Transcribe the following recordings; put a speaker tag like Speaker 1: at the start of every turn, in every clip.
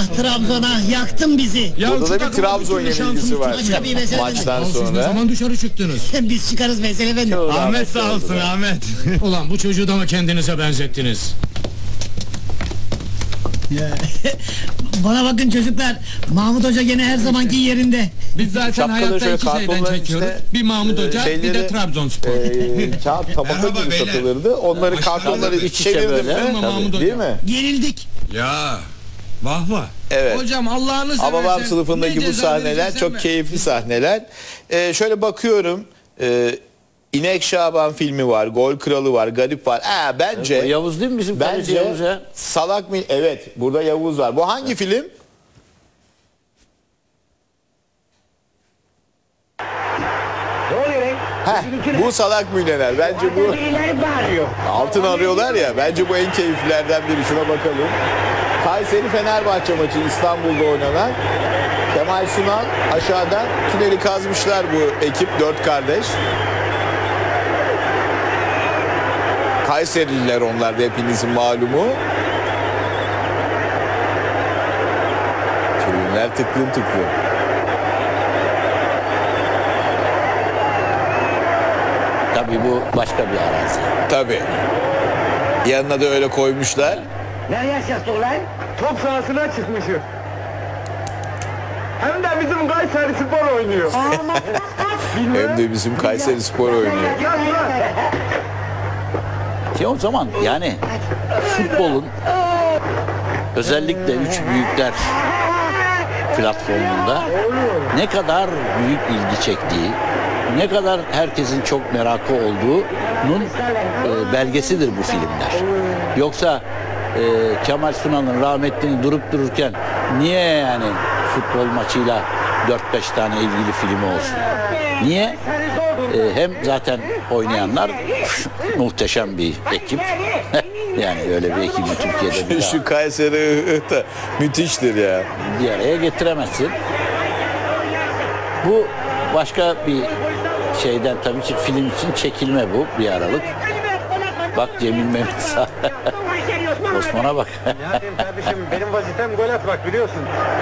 Speaker 1: Trabzon ah yaktın bizi.
Speaker 2: Burada da bir Trabzon yenilgisi var
Speaker 1: Başka bir mesele
Speaker 2: maçtan
Speaker 3: Siz ne
Speaker 2: sonra.
Speaker 3: zaman dışarı çıktınız?
Speaker 1: Biz çıkarız mesele efendim.
Speaker 4: Ahmet sağ olsun Ahmet.
Speaker 3: Ulan bu çocuğu da mı kendinize benzettiniz?
Speaker 1: Ya, bana bakın çocuklar. Mahmut Hoca gene her zamanki yerinde.
Speaker 4: Biz zaten
Speaker 2: Şapkaları
Speaker 4: hayatta
Speaker 2: şöyle
Speaker 4: iki şeyden
Speaker 2: kartonların
Speaker 4: çekiyoruz.
Speaker 2: içine,
Speaker 4: Bir Mahmut Hoca, bir de Trabzonspor.
Speaker 2: Kağıt tabaka
Speaker 3: Merhaba
Speaker 2: gibi
Speaker 3: beyler.
Speaker 2: satılırdı. Onları kartonları
Speaker 5: iç içe
Speaker 2: çevirdim
Speaker 5: böyle,
Speaker 2: mi?
Speaker 4: Ama Mahmut
Speaker 2: Değil
Speaker 4: Hoca.
Speaker 2: mi?
Speaker 1: Yenildik.
Speaker 3: Ya vah vah.
Speaker 2: Evet.
Speaker 4: Hocam Allah'ını seversen.
Speaker 2: Hababam sınıfındaki
Speaker 4: ne
Speaker 2: bu
Speaker 4: ceza
Speaker 2: sahneler
Speaker 4: vereceksen
Speaker 2: çok
Speaker 4: ver.
Speaker 2: keyifli sahneler. Şöyle bakıyorum. İnek Şaban filmi var, Gol Kralı var, Garip var. Bence
Speaker 5: Yavuz değil mi bizim kaleci
Speaker 2: bence
Speaker 5: Yavuz ya?
Speaker 2: Salak mı? Evet, burada Yavuz var. Bu hangi film? Bu Salak Milyoner. Bence bu altın arıyorlar ya. Bence bu en keyiflilerden biri. Şuna bakalım. Kayseri Fenerbahçe maçı İstanbul'da oynanan. Kemal Sunal aşağıdan tüneli kazmışlar bu ekip 4 kardeş. Kayserililer onlar da hepinizin malumu. Filmler tıklım tıklım.
Speaker 5: Tabii bu başka bir arazi.
Speaker 2: Tabii. Yanına da öyle koymuşlar.
Speaker 6: Ne yaşasın lan?
Speaker 7: Top sahasına çıkmışız. Hem de bizim Kayseri Spor oynuyor.
Speaker 2: Hem de bizim Kayseri Spor oynuyor.
Speaker 5: Ki o zaman yani futbolun özellikle üç büyükler platformunda ne kadar büyük ilgi çektiği, ne kadar herkesin çok merakı olduğunun belgesidir bu filmler. Yoksa Kemal Sunal'ın rahmetlinin durup dururken niye yani futbol maçıyla 4-5 tane ilgili filmi olsun? Niye? Hem zaten oynayanlar muhteşem bir ekip. Yani öyle bir ekibi Türkiye'de bir
Speaker 2: Şu Kayseri da müthiştir ya.
Speaker 5: bir araya getiremezsin. Bu başka bir şeyden tabii ki film için çekilme bu bir aralık. Bak Cemil Mehmet Sağ. Osman'a bak.
Speaker 7: Ne yapayım kardeşim, benim vazifem gol atmak biliyorsun.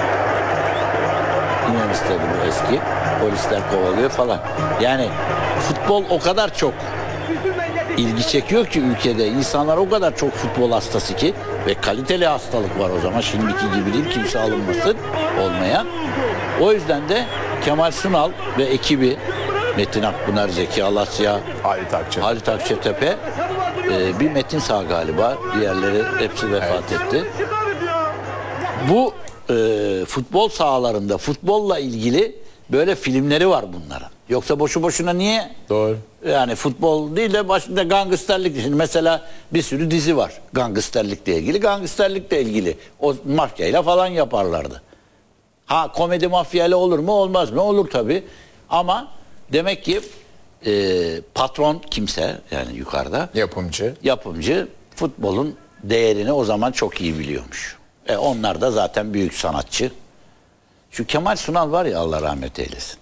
Speaker 5: İnan istedi bu eski. Polisler kovalıyor falan. Yani futbol o kadar çok ilgi çekiyor ki ülkede. İnsanlar o kadar çok futbol hastası ki ve kaliteli hastalık var o zaman. Şimdiki gibi değil, kimse alınmasın olmayan. O yüzden de Kemal Sunal ve ekibi Metin Akpınar, Zeki Alasya, Halit Akçatepe, bir Metin Sağ galiba. Diğerleri hepsi vefat etti. Bu futbol sahalarında futbolla ilgili böyle filmleri var bunların. Yoksa boşu boşuna niye?
Speaker 2: Doğru.
Speaker 5: Yani futbol değil de başında gangsterlik. Şimdi mesela bir sürü dizi var gangsterlikle ilgili. Gangsterlikle ilgili. O mafyayla falan yaparlardı. Ha komedi mafyayla olur mu? Olmaz mı? Olur tabii. Ama demek ki patron kimse yani yukarıda yapımcı futbolun değerini o zaman çok iyi biliyormuş. Onlar da zaten büyük sanatçı. Şu Kemal Sunal var ya Allah rahmet eylesin.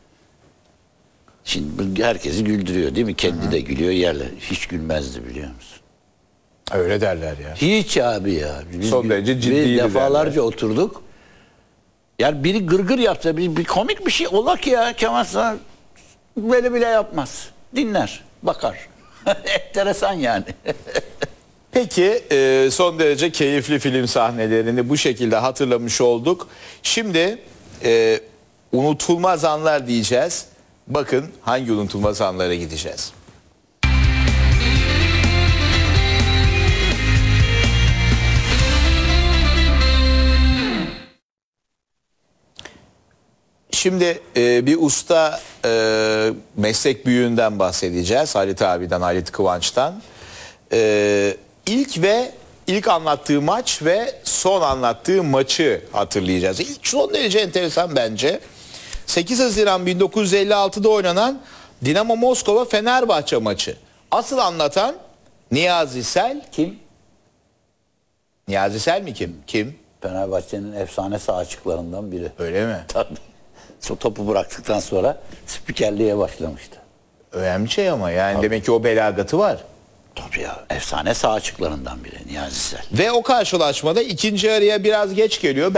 Speaker 5: Şimdi herkesi güldürüyor değil mi? Kendi de gülüyor yerler. Hiç gülmezdi biliyor musun?
Speaker 2: Öyle derler ya.
Speaker 5: Hiç abi ya. Biz
Speaker 2: Son derece ciddiydi
Speaker 5: defalarca
Speaker 2: derler.
Speaker 5: oturduk. Yani biri gırgır yapsa bir komik bir şey ola ki ya Kemal Sunal böyle bile yapmaz. Dinler, bakar. Enteresan yani.
Speaker 2: Peki son derece keyifli film sahnelerini bu şekilde hatırlamış olduk. Şimdi unutulmaz anlar diyeceğiz. Bakın hangi unutulmaz anlara gideceğiz. Şimdi bir usta meslek büyüğünden bahsedeceğiz. Halit abiden, Halit Kıvanç'tan. İlk anlattığı maç ve son anlattığı maçı hatırlayacağız. İlk son derece enteresan bence. 8 Haziran 1956'da oynanan Dinamo Moskova Fenerbahçe maçı. Asıl anlatan Niyazi Sel.
Speaker 5: Kim?
Speaker 2: Niyazi Sel mi kim? Kim?
Speaker 5: Fenerbahçe'nin efsane sağ açıklarından biri.
Speaker 2: Öyle mi?
Speaker 5: Tabii. Topu bıraktıktan sonra spikerliğe başlamıştı.
Speaker 2: Önemli şey ama yani demek ki o belagatı var.
Speaker 5: Tabii ya. Efsane sağ açıklarından biri Niyazi Sel.
Speaker 2: Ve o karşılaşmada ikinci araya biraz geç geliyor.